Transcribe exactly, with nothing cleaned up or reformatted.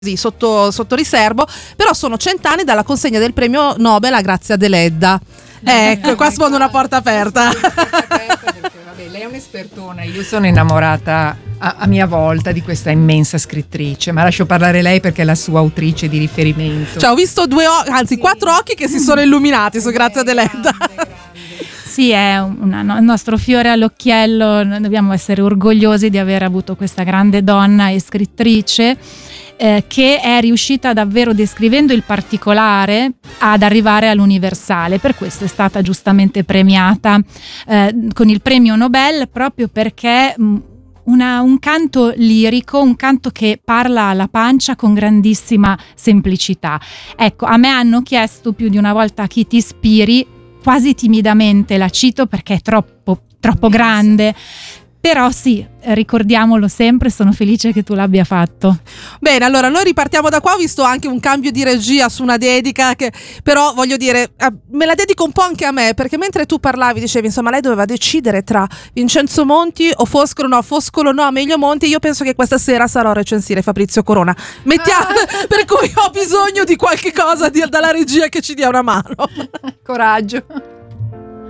Sotto, sotto riservo, però sono cent'anni dalla consegna del premio Nobel a Grazia Deledda. Ecco, qua sfondo una porta aperta. Perché, vabbè, lei è un'espertona, io sono innamorata a, a mia volta di questa immensa scrittrice, ma lascio parlare lei perché è la sua autrice di riferimento. Cioè, ho visto due occhi, anzi quattro occhi che si sono illuminati su Grazia Deledda. Sì, è un nostro fiore all'occhiello, noi dobbiamo essere orgogliosi di aver avuto questa grande donna e scrittrice eh, che è riuscita davvero, descrivendo il particolare, ad arrivare all'universale. Per questo è stata giustamente premiata eh, con il premio Nobel, proprio perché mh, Una, un canto lirico, un canto che parla alla pancia con grandissima semplicità. Ecco, a me hanno chiesto più di una volta: chi ti ispiri? Quasi timidamente la cito perché è troppo, troppo grande. Però sì, ricordiamolo sempre, sono felice che tu l'abbia fatto. Bene, allora noi ripartiamo da qua. Ho visto anche un cambio di regia su una dedica che, però voglio dire, me la dedico un po' anche a me, perché mentre tu parlavi dicevi, insomma, lei doveva decidere tra Vincenzo Monti o Foscolo no, Foscolo no, meglio Monti. Io penso che questa sera sarò a recensire Fabrizio Corona. Mettiamo, ah. Per cui ho bisogno di qualche cosa di, dalla regia che ci dia una mano. Coraggio.